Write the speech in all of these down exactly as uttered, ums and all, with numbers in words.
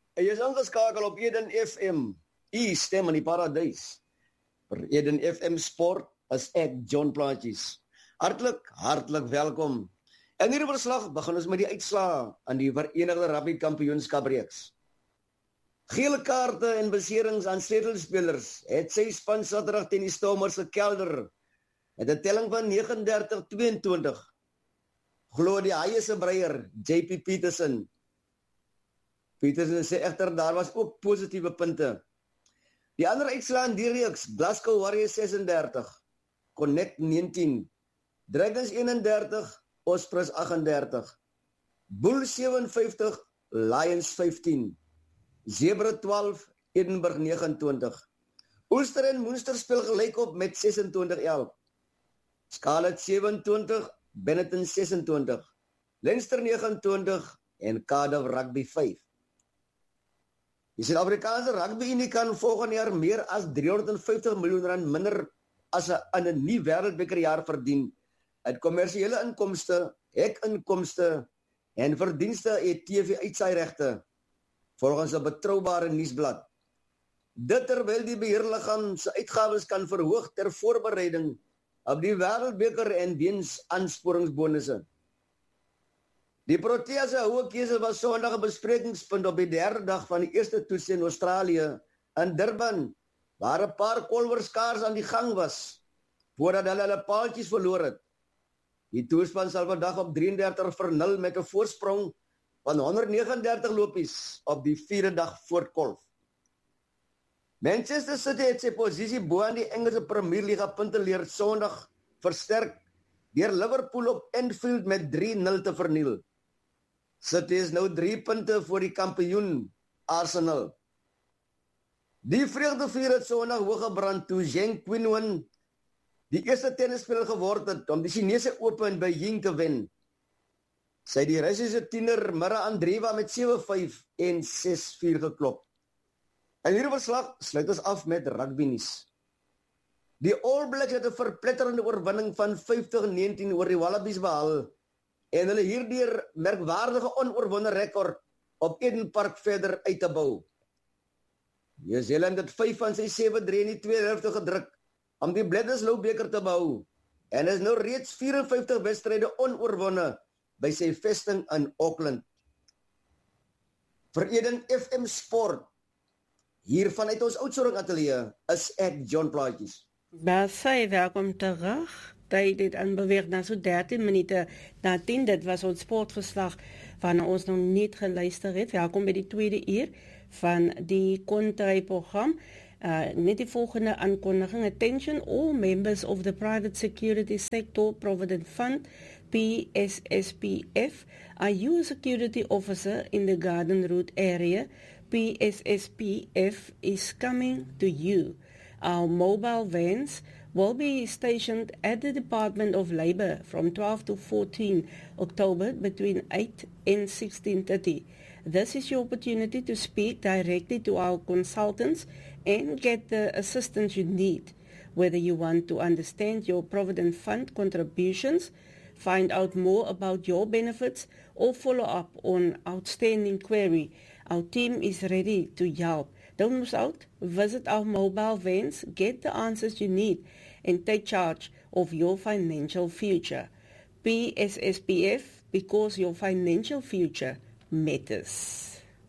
Jy is ingeskakel op Eden F M. U stem in die paradys. Vir Eden F M Sport is ek John Plaatjes. Hartlik, hartlik welkom. In hierdie verslag begin ons met die uitslae aan die Verenigde Rugby Kampioenskap reeks. Gele kaarte en beserings aan sleutelspelers het sy span Saterdag teen die Stormers se kelder met 'n telling van nege dertig tweeëntwintig. Glo die haie se breier J P Peterson. Peterson sê egter daar was ook positiewe punte. Die ander uitslae in die reeks: Glasgow Warriors ses en dertig, Connect negentien, Dragons een en dertig, Ospreys agt en dertig, Bulls sewe en vyftig, Lions vyftien, Zebra twaalf, Edinburgh nege en twintig. Ulster en Munster speel gelyk op met ses en twintig elf. Scarlet sewe en twintig, Benetton ses en twintig, Leinster nege en twintig en Cardiff Rugby vyf. Die Suid-Afrikaanse Rugby Unie kan volgende jaar meer as driehonderd vyftig miljoen rand minder as 'n in 'n nuwe wêreldbekerjaar verdien uit kommersiële inkomste, hekinkomste en verdienste en T V-uitsaairregte, volgens 'n betroubare nuusblad. Dit terwyl die beheerliggaam se uitgawes kan verhoog ter voorbereiding op die wêreldbeker en weens aansporingsbonusse. Die Proteas se hoë keuse was Sondag 'n besprekingspunt op die derde dag van die eerste toets in Australië in Durban, waar 'n paar kolwerskaars aan die gang was voordat hulle hulle paaltjies verloor het. Die toerspan sal vandag op drie en dertig vir nul met 'n voorsprong van honderd nege en dertig lopies op die vierde dag voortkolf. Manchester City het sy posisie bo aan die Engelse Premier League punteleer Sondag versterk deur Liverpool op Anfield met drie nul te verniel. City is nou drie punte voor die kampioen Arsenal. Die vreugdevuur het Sondag hoog gebrand toe Zheng Qinwen die eerste tennisspeler geword het om die Chinese Open by Beijing te wen. Sy het die Russiese tiener Mira Andreeva met sewe vyf en ses vier geklop. En hierdie verslag sluit ons af met rugby nuus. Die All Blacks het 'n verpletterende oorwinning van vyftig negentien oor die Wallabies behaal en hulle hierdeur merkwaardige onoorwonde rekord op Eden Park verder uit te bou. Nieu-Seeland het vyf van sy sewe drie in die tweede helfte gedruk om die Bledisloe beker te behou en is nou reeds vyf en vyftig wedstryde onoorwonde by sy vesting in Auckland. Vir Eden F M Sport, hier vanuit ons Oudtshoorn ateljee, is ek John Plaatjes. Baie welkom terug. Tyd het aanbeweeg na so dertien minute na tien. Dit was ons sportverslag van ons nog niet geluister het. Welkom by die tweede uur van die Kontry-program. Uh, net die volgende aankondiging. Attention all members of the private security sector provident fund, P S S P F. Are you a security officer in the Garden Route area? P S S P F is coming to you. Our mobile vans will be stationed at the Department of Labour from twelve to fourteen October between eight and sixteen thirty. This is your opportunity to speak directly to our consultants and get the assistance you need, whether you want to understand your Provident Fund contributions, find out more about your benefits, or follow up on outstanding query. Our team is ready to help. Don't miss out. Visit our mobile vans, get the answers you need, and take charge of your financial future. P S S P F, because your financial future matters.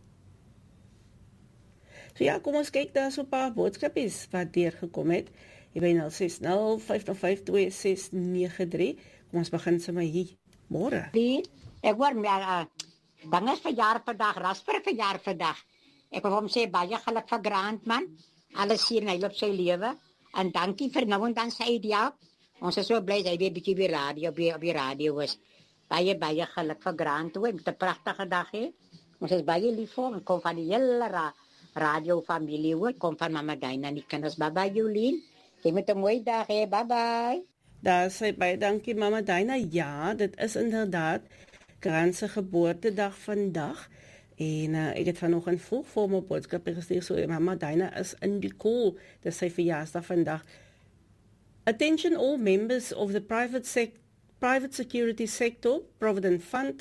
So ja, kom ons kyk daar so 'n paar boodskapies wat deurgekom het. Jy by nul ses nul vyf nul vyf twee ses nege drie. Kom ons begin sommer hier. Môre. Die, ek hoor meer, uh, dan is verjaar vandag, Rasper verjaar vandag. Ek wil hom sê baie geluk vir Grant man. Alles hier hy op sy lewe. En dankie vir nou en dan sy ideaal. Ons is so bly hy weer bietjie weer radio op die, op die radio is. Baie baie geluk vir Grant toe met 'n pragtige dag hè. Ons is baie lief vir hom, kom van die hele ra radio familie hoor, kom van Mama Dina en die kinders. Bye bye Jolien. Jy met 'n mooi dag hè. Bye bye. Daar sê baie dankie Mama Dina. Ja, dit is inderdaad Grant se geboortedag vandag. En uh, ek het vanoggend vroeg vir my boodskap gestuur, so Mama Dina is in die koel, dis sy verjaarsdag vandag. Attention all members of the private sec private security sector, Provident Fund,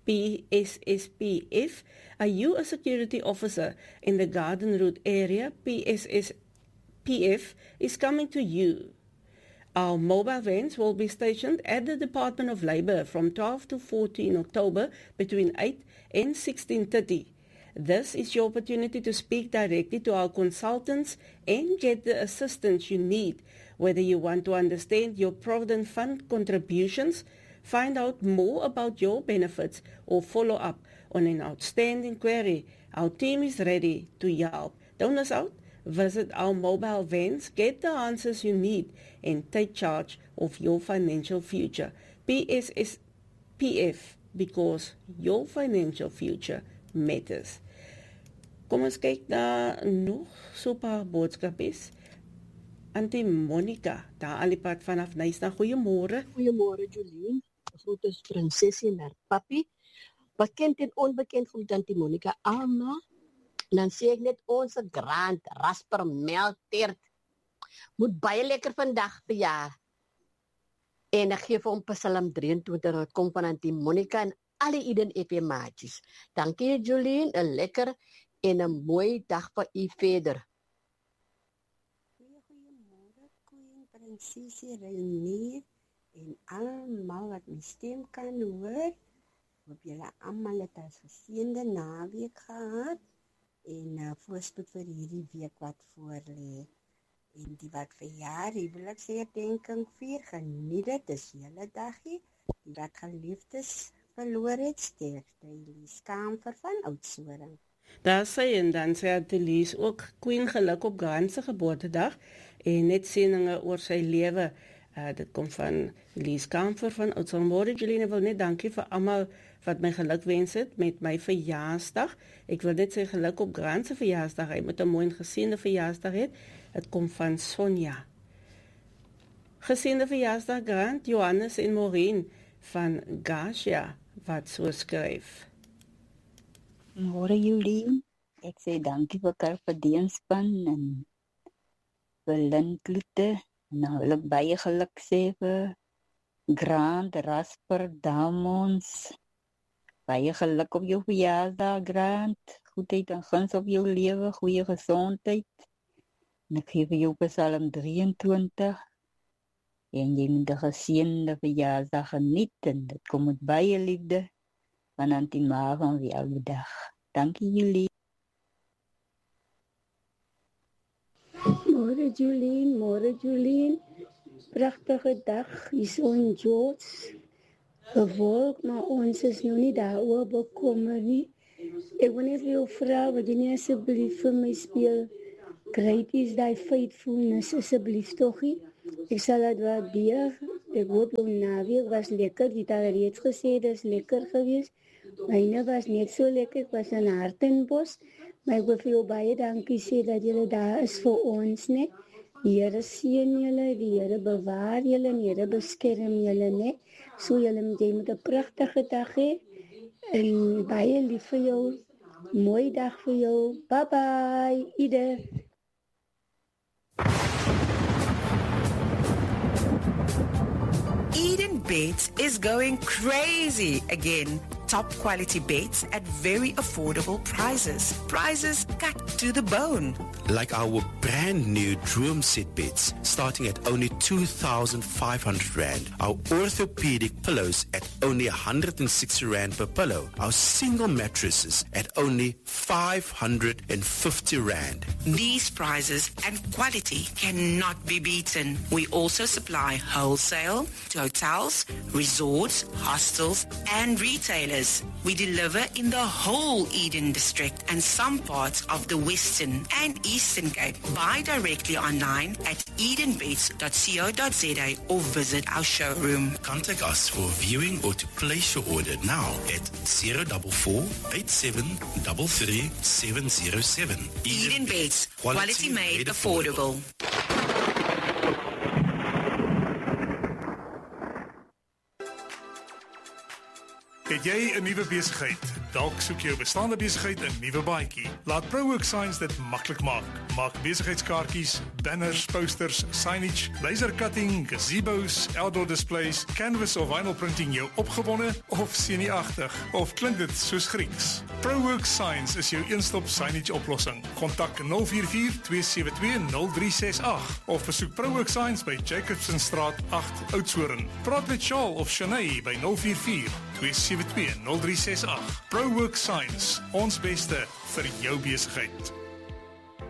P S S P F. Are you a security officer in the Garden Route area? P S S P F is coming to you. Our mobile vans will be stationed at the Department of Labour from twelve to fourteen October between eight and sixteen thirty. This is your opportunity to speak directly to our consultants and get the assistance you need, whether you want to understand your Provident Fund contributions, find out more about your benefits, or follow up on an outstanding query. Our team is ready to help. Don't miss out. Visit our mobile vans, get the answers you need, and take charge of your financial future. P S S P F, because your financial future matters. Kom ons kyk na nog so 'n paar boodskapies. Auntie Monica, daar al die pad vanaf Nyasa. Goeiemôre. Goeiemôre Jolien. Groetens prinsesie en haar papi. Bekend en onbekend groet Auntie Monica almal. En dan sê ek net ons grand rasper melktert moet baie lekker vandag verjaar. En ek gee vir hom Psalm drieëntwintig wat kom van Auntie Monica en al die Eden F M maatjies. Dankie Jolien, 'n lekker en 'n mooi dag vir u verder. Goeiemôre Queen Prinsesie Reinier en almal wat my stem kan hoor. Hoop julle almal het 'n geseënde naweek gehad. En uh, voorspoed vir hierdie week wat voor lê. En die wat verjaar, die wil ek sê herdenking vier, geniet dit, dis julle dagie. Die wat geliefdes verloor het, sterkte Elise Kamfer van Oudtshoorn. Daar sê en dan sê Elise ook Queen geluk op Grant se geboortedag en net sieninge oor sy lewe. Uh, dit kom van Elise Kamfer van Oudtshoorn. Môre Julie, wil net dankie vir almal wat my geluk wens het met my verjaarsdag. Ek wil net sê geluk op Grant se verjaarsdag. Hy moet 'n mooi en geseënde verjaarsdag hê. Dit kom van Sonja. Geseënde verjaarsdag Grant, Johannes en Maureen van Garcia wat so skryf. Môre Julie, ek sê dankie vir Karpedenspan en vir Lindkloete. Nou wil ek baie geluk sê vir Grant, Rasper, Damons. Baie geluk op jou verjaardag, Grant. Goedheid en guns op jou lewe, goeie gesondheid. En ek gee vir jou Psalm drieëntwintig. En jy moet 'n geseënde verjaardag geniet en dit kom met baie liefde van Auntie Ma van die oude dag. Dankie Julie. Môre Julien, môre Julien. Pragtige dag hier in George. Bewolk, maar ons is nog nie daaroor bekommer nie. Ek wil net vir jou vra, wat jy nie asseblief vir my speel. Great is thy faithfulness, asseblief toch nie. Ek sal het waardeer. Ek hoop jou naweek was lekker. Die het al reeds gesê, dat is lekker geweest. Myne was net so lekker, ek was in Hartenbos. Maar ek wil vir jou baie dankie sê dat julle daar is vir ons, ne. Die Here seën julle, die Here bewaar julle en die Here beskerm julle, ne. So julle moet jy met 'n pragtige dag hê. En baie lief vir jou. Mooi dag vir jou. Bye bye, ieder. Eden Baits is going crazy again. Top quality baits at very affordable prices. Prices cut to the bone. Like our brand new Droom set beds starting at only two thousand five hundred rand. Our orthopedic pillows at only one hundred sixty rand per pillow. Our single mattresses at only five hundred fifty rand. These prices and quality cannot be beaten. We also supply wholesale to hotels, resorts, hostels, and retailers. We deliver in the whole Eden district and some parts of the Western and Eastern Cape. Buy directly online at eden baits dot co dot za or visit our showroom. Contact us for viewing or to place your order now at zero four four, eight seven three three, seven zero seven. Eden, Eden Baits, quality, quality made, made affordable. affordable. Het jy 'n nuwe besigheid? Dalk soek jou bestaande besigheid 'n nuwe baadjie. Laat ProWork Signs dit maklik maak. Maak besigheidskaartjies, banners, posters, signage, laser cutting, gazebos, outdoor displays, canvas of vinyl printing jou opgewonde of senuagtig? Of klink dit soos Grieks? ProWork Signs is jou een-stop signage oplossing. Kontak nul vier vier twee sewe twee nul drie ses agt of besoek ProWork Signs by Jacobsenstraat agt Oudtshoorn. Praat met Charles of Shanae by nul vier vier twee sewe twee nul drie ses agt. ProWork Signs, ons beste vir jou besigheid.